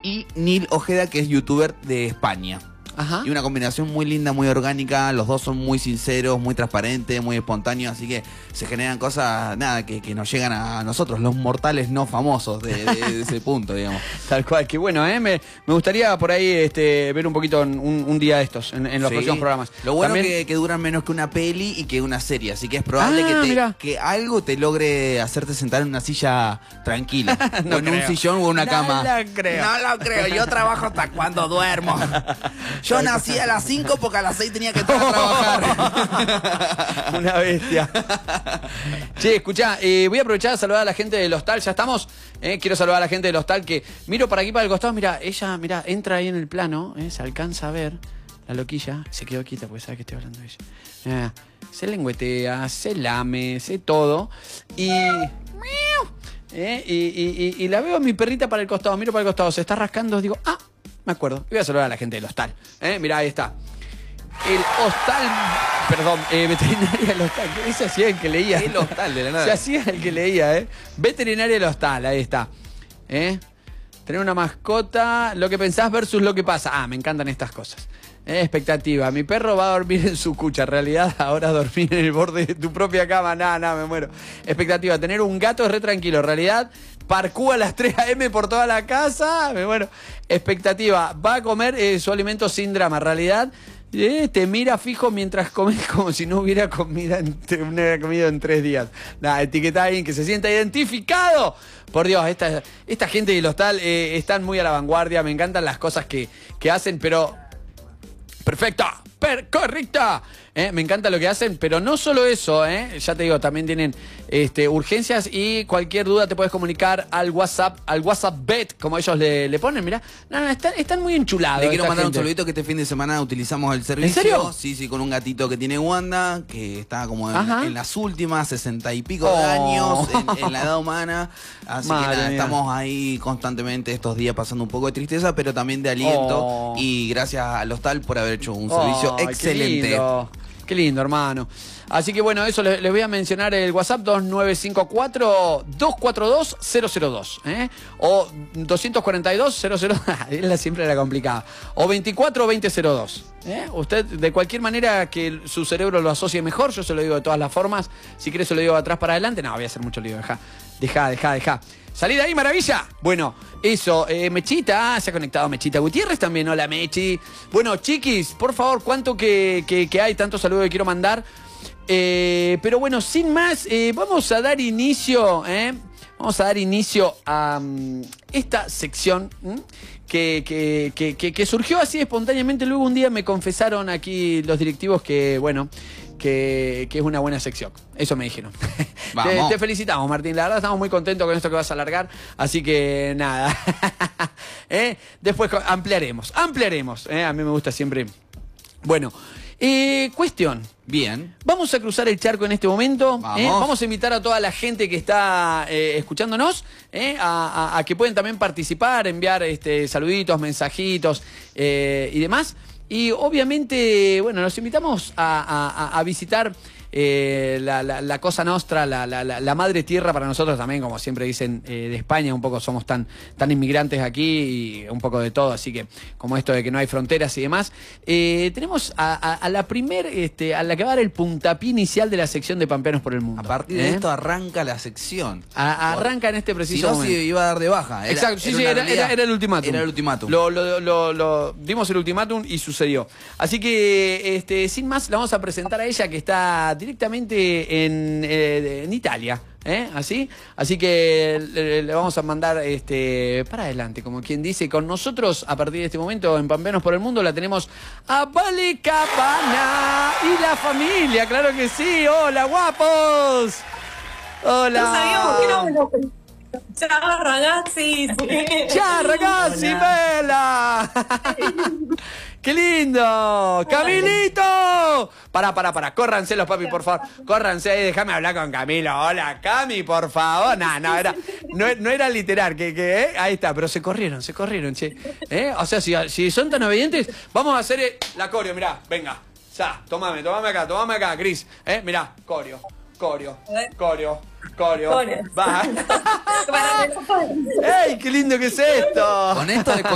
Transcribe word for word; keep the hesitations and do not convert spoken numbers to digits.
y Nil Ojeda, que es youtuber de España. Ajá. Y una combinación muy linda, muy orgánica. Los dos son muy sinceros, muy transparentes, muy espontáneos. Así que se generan cosas, nada, que, que nos llegan a nosotros, los mortales no famosos de, de, de ese punto, digamos. Tal cual, qué bueno, ¿eh? Me, me gustaría por ahí este, ver un poquito un, un día de estos, en, en los Sí. próximos programas. Lo bueno es También... que, que duran menos que una peli y que una serie. Así que es probable Ah, que, mirá. te, que algo te logre hacerte sentar en una silla tranquila. No o en creo. un sillón o en una No cama. lo creo. No lo creo. Yo trabajo hasta cuando duermo. Yo nací a las cinco porque a las seis tenía que entrar a trabajar. Una bestia. Che, escuchá, eh, voy a aprovechar a saludar a la gente del hostal. ¿Ya estamos? Eh, quiero saludar a la gente del hostal que miro para aquí, para el costado. Mira, ella, mira, entra ahí en el plano, eh, se alcanza a ver la loquilla. Se quedó quieta porque sabe que estoy hablando de ella. Mirá, se lengüetea, se lame, se todo. Y... Eh, y, y, y, y la veo a mi perrita para el costado. Miro para el costado, se está rascando. Digo, ah, me acuerdo. Voy a saludar a la gente del hostal. Eh, mirá, ahí está. El hostal, perdón, eh, veterinaria del hostal. Ese hacía el que leía. El hostal de la nada. Se hacía el que leía, ¿eh? Veterinaria del hostal, ahí está. ¿Eh? Tener una mascota, lo que pensás versus lo que pasa. Ah, me encantan estas cosas. Eh, expectativa. Mi perro va a dormir en su cucha. En realidad, ahora dormir en el borde de tu propia cama. Nada, nada, me muero. Expectativa. Tener un gato es re tranquilo. En realidad, parcúa a las tres a eme por toda la casa. Me muero. Expectativa. Va a comer eh, su alimento sin drama. En realidad... Eh, te mira fijo mientras comes como si no hubiera comida en, no hubiera comido en tres días. Nada, etiqueta a alguien que se sienta identificado. Por Dios, esta, esta gente del hostal eh, están muy a la vanguardia. Me encantan las cosas que, que hacen, pero... ¡Perfecta! Per ¡Correcta! ¿Eh? Me encanta lo que hacen, pero no solo eso, ¿eh? Ya te digo, también tienen este, urgencias y cualquier duda te puedes comunicar al WhatsApp, al WhatsApp Bet, como ellos le, le ponen, mirá. No, no, están, están muy enchulados. Le quiero mandar gente. un saludito que este fin de semana utilizamos el servicio. ¿En serio? Sí, sí, con un gatito que tiene Wanda, que está como en, en las últimas sesenta y pico oh. de años en, en la edad humana. Así Madre que nada, mía. estamos ahí constantemente estos días pasando un poco de tristeza, pero también de aliento. Oh. Y gracias al hostal por haber hecho un servicio Ay, excelente. Qué lindo. Qué lindo, hermano. Así que bueno, eso les, les voy a mencionar el WhatsApp dos nueve cinco cuatro, dos cuatro dos, cero cero dos. ¿eh? O dos cuatro dos, cero cero dos. Es la siempre la complicada. O veinticuatro veinte cero dos. ¿eh? Usted, de cualquier manera que su cerebro lo asocie mejor, yo se lo digo de todas las formas. Si quieres se lo digo de atrás para adelante. No, voy a hacer mucho lío. Deja, deja, deja, deja. ¡Salí de ahí, maravilla! Bueno, eso, eh, Mechita, ah, se ha conectado Mechita Gutiérrez también. Hola, Mechi. Bueno, chiquis, por favor, cuánto que, que, que hay, tantos saludos que quiero mandar. Eh, pero bueno, sin más, eh, vamos a dar inicio, ¿eh? Vamos a dar inicio a um, esta sección ¿m? Que, que, que, que, que surgió así espontáneamente. Luego un día me confesaron aquí los directivos que, bueno... Que, que es una buena sección. Eso me dijeron. Te, te felicitamos, Martín. La verdad estamos muy contentos con esto que vas a alargar. Así que nada. ¿Eh? Después ampliaremos. Ampliaremos. ¿eh? A mí me gusta siempre. Bueno. Eh, cuestión. Bien. Vamos a cruzar el charco en este momento. Vamos, ¿eh? Vamos a invitar a toda la gente que está eh, escuchándonos ¿eh? a, a, a que pueden también participar, enviar este, saluditos, mensajitos eh, y demás. Y obviamente, bueno, nos invitamos a, a, a visitar eh, la, la, la Cosa Nostra, la, la, la madre tierra para nosotros también, como siempre dicen, eh, de España. Un poco somos tan, tan inmigrantes aquí y un poco de todo, así que como esto de que no hay fronteras y demás. Eh, tenemos a, a, a la primer, este, a la que va a dar el puntapié inicial de la sección de Pampeanos por el Mundo. A partir ¿eh? de esto arranca la sección. A, arranca en este preciso si no, momento. Si iba a dar de baja. Era, Exacto, sí, era sí, era, era, era el ultimátum. Era el ultimátum. Lo, lo, lo, lo, dimos el ultimátum y sucedió. Así que, este, sin más, la vamos a presentar a ella, que está directamente en, eh, en Italia. ¿Eh? ¿Así? Así que le, le vamos a mandar este, para adelante, como quien dice. Con nosotros, a partir de este momento, en Pampeanos por el Mundo, la tenemos a Vale Campana y la familia, claro que sí. ¡Hola, guapos! ¡Hola! No sabíamos que no me lo... Ciao ragazzi. Ciao ragazzi, bella. ¡Qué lindo! ¡Camilito! Pará, pará, pará. Córranse los papi, por favor. Córranse ahí, déjame hablar con Camilo. Hola, Cami, por favor. No, no, era, no, no era literal. Que, que, ¿eh? Ahí está, pero se corrieron, se corrieron, che. ¿Eh? O sea, si, si son tan obedientes, vamos a hacer eh, la coreo, mirá. Venga. Ya, tomame, tomame acá, tomame acá, Cris. ¿Eh? Mirá, coreo, coreo, coreo. Coreo. Va. ¡Ey, qué lindo que es esto! Con esto de